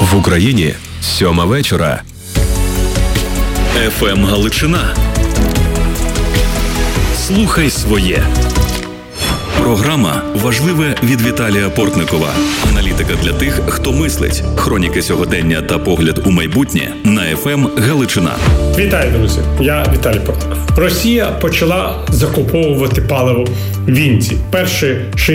В Україні 7 вечора. ФМ Галичина. Слухай своє. Програма «Важливе» від Віталія Портникова. Аналітика для тих, хто мислить. Хроніки сьогодення та погляд у майбутнє на ФМ Галичина. Вітаю, друзі! Я Віталій Портников. Росія почала закуповувати паливо в Індії. Перші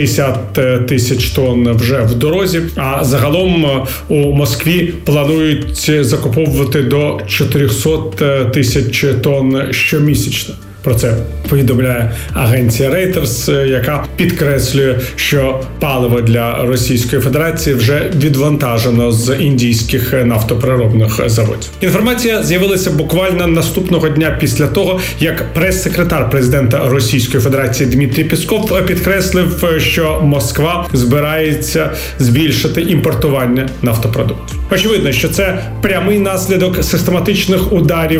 60 тисяч тонн вже в дорозі, а загалом у Москві планують закуповувати до 400 тисяч тонн щомісячно. Про це повідомляє агенція Reuters, яка підкреслює, що паливо для Російської Федерації вже відвантажено з індійських нафтопереробних заводів. Інформація з'явилася буквально наступного дня після того, як прес-секретар президента Російської Федерації Дмитрій Пєсков підкреслив, що Москва збирається збільшити імпортування нафтопродуктів. Очевидно, що це прямий наслідок систематичних ударів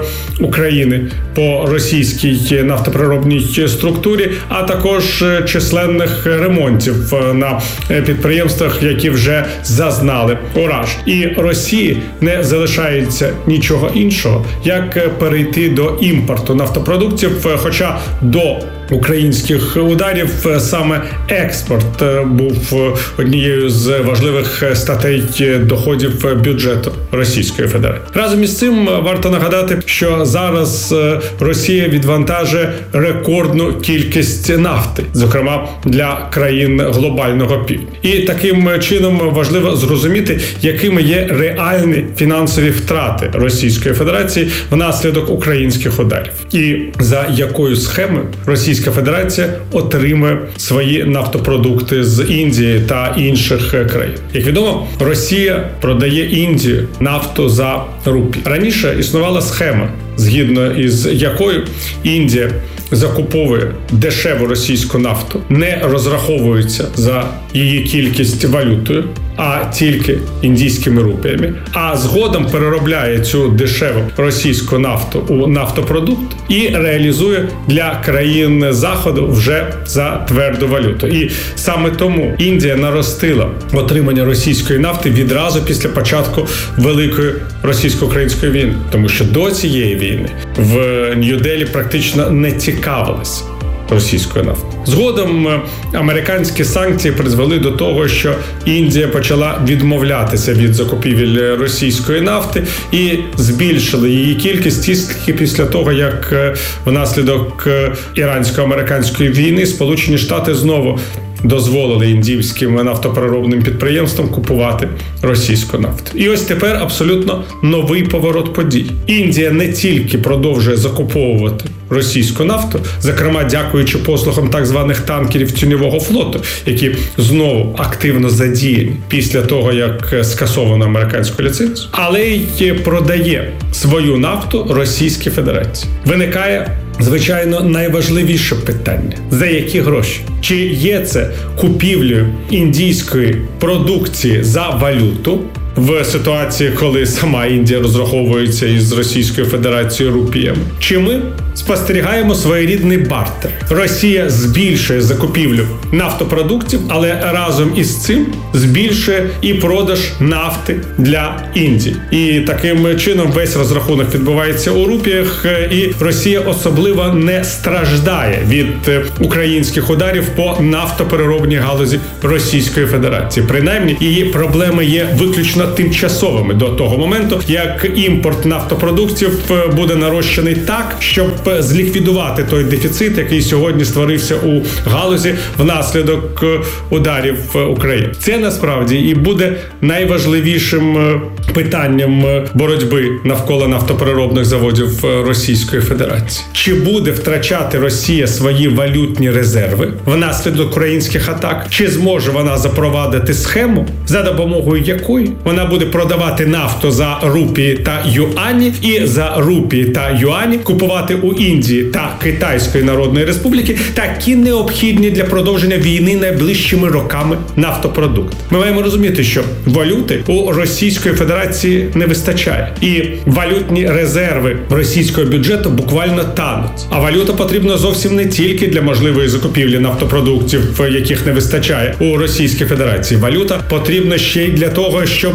України по російській нафтопереробній структурі, а також численних ремонтів на підприємствах, які вже зазнали уражень. І Росії не залишається нічого іншого, як перейти до імпорту нафтопродуктів, хоча до українських ударів саме експорт був однією з важливих статей доходів бюджету Російської Федерації. Разом із цим варто нагадати, що зараз Росія відвантажує рекордну кількість нафти, зокрема для країн глобального півдня. І таким чином важливо зрозуміти, якими є реальні фінансові втрати Російської Федерації внаслідок українських ударів. І за якою схемою Російська Федерація отримує свої нафтопродукти з Індії та інших країн. Як відомо, Росія продає Індію нафту за рупії. Раніше існувала схема, згідно із якою Індія закуповує дешеву російську нафту, не розраховується за її кількість валютою, а тільки індійськими рупіями, а згодом переробляє цю дешеву російську нафту у нафтопродукт і реалізує для країн Заходу вже за тверду валюту. І саме тому Індія наростила отримання російської нафти відразу після початку Великої російсько-української війни. Тому що до цієї війни в Нью-Делі практично не цікавились російською нафтою. Згодом американські санкції призвели до того, що Індія почала відмовлятися від закупівель російської нафти і збільшили її кількість тільки після того, як внаслідок ірансько-американської війни Сполучені Штати знову дозволили індійським нафтопереробним підприємствам купувати російську нафту. І ось тепер абсолютно новий поворот подій. Індія не тільки продовжує закуповувати російську нафту, зокрема дякуючи послугам так званих танкерів тіньового флоту, які знову активно задіяні після того, як скасовано американську ліцензію, але й продає свою нафту Російській Федерації. Виникає, звичайно, найважливіше питання – за які гроші? Чи є це купівлею індійської продукції за валюту в ситуації, коли сама Індія розраховується із Російською Федерацією рупіями? Чи ми спостерігаємо своєрідний бартер? Росія збільшує закупівлю нафтопродуктів, але разом із цим збільшує і продаж нафти для Індії. І таким чином весь розрахунок відбувається у рупіях, і Росія особливо не страждає від українських ударів по нафтопереробній галузі Російської Федерації. Принаймні, її проблеми є виключно тимчасовими до того моменту, як імпорт нафтопродуктів буде нарощений так, щоб зліквідувати той дефіцит, який сьогодні створився у галузі внаслідок ударів України. Це насправді і буде найважливішим питанням боротьби навколо нафтопереробних заводів Російської Федерації. Чи буде втрачати Росія свої валютні резерви внаслідок українських атак? Чи зможе вона запровадити схему, за допомогою якої вона буде продавати нафту за рупії та юані і за рупії та юані купувати у Індії та Китайської Народної Республіки такі необхідні для продовження війни найближчими роками нафтопродукти. Ми маємо розуміти, що валюти у Російської Федерації не вистачає. І валютні резерви російського бюджету буквально тануть. А валюта потрібна зовсім не тільки для можливої закупівлі нафтопродуктів, яких не вистачає у Російській Федерації. Валюта потрібна ще й для того, щоб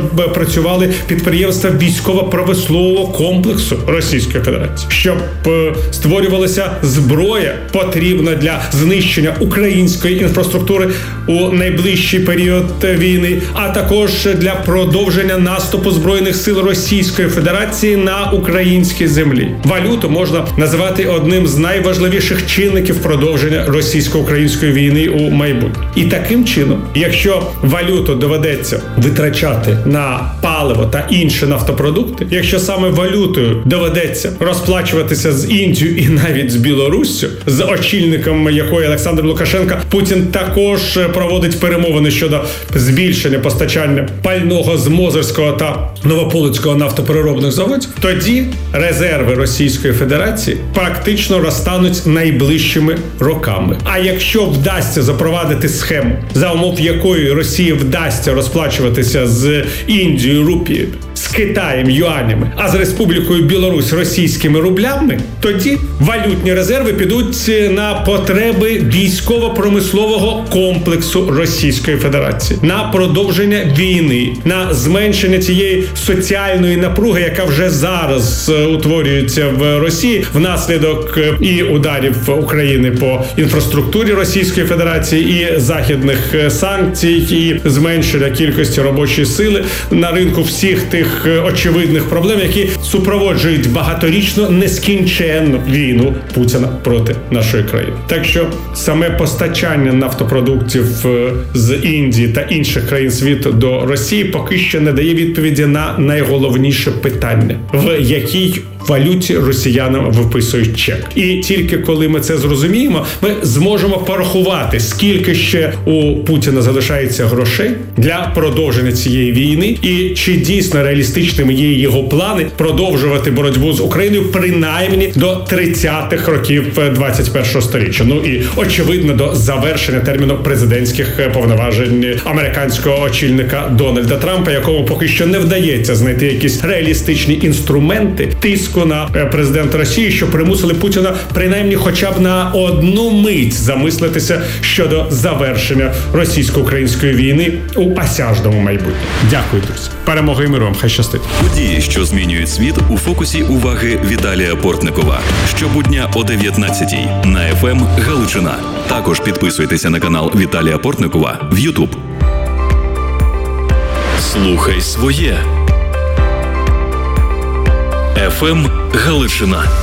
щоб працювали підприємства військово-промислового комплексу Російської Федерації, щоб створювалася зброя, потрібна для знищення української інфраструктури у найближчий період війни, а також для продовження наступу Збройних сил Російської Федерації на українській землі. Валюту можна називати одним з найважливіших чинників продовження російсько-української війни у майбутньому. І таким чином, якщо валюту доведеться витрачати на паливо та інші нафтопродукти, якщо саме валютою доведеться розплачуватися з Індією і навіть з Білоруссю, з очільником якої Олександр Лукашенко, Путін також проводить перемовини щодо збільшення постачання пального з Мозирського та Новополицького нафтопереробних заводів, тоді резерви Російської Федерації практично розтануть найближчими роками. А якщо вдасться запровадити схему, за умов якої Росії вдасться розплачуватися з Індією рупією, з Китаєм юанями, а з Республікою Білорусь російськими рублями, тоді валютні резерви підуть на потреби військово-промислового комплексу Російської Федерації, на продовження війни, на зменшення цієї соціальної напруги, яка вже зараз утворюється в Росії внаслідок і ударів України по інфраструктурі Російської Федерації, і західних санкцій, і зменшення кількості робочої сили на ринку, всіх тих очевидних проблем, які супроводжують багаторічну нескінченну війну Путіна проти нашої країни. Так що саме постачання нафтопродуктів з Індії та інших країн світу до Росії поки що не дає відповіді на найголовніше питання, в якій валюті росіянам виписують чек. І тільки коли ми це зрозуміємо, ми зможемо порахувати, скільки ще у Путіна залишається грошей для продовження цієї війни, і чи дійсно реалістичними є його плани продовжувати боротьбу з Україною принаймні до 30-х років 21-го сторіччя. Ну і очевидно до завершення терміну президентських повноважень американського очільника Дональда Трампа, якому поки що не вдається знайти якісь реалістичні інструменти тиску на президента Росії, що примусили Путіна принаймні хоча б на одну мить замислитися щодо завершення російсько-української війни у осяжному майбутньому. Дякую, друзі. Перемоги і миру вам. Хай щастить. Події, що змінюють світ, у фокусі уваги Віталія Портникова. Щобудня о 19-й на ФМ Галичина. Також підписуйтеся на канал Віталія Портникова в YouTube. Слухай своє. ФМ Галичина.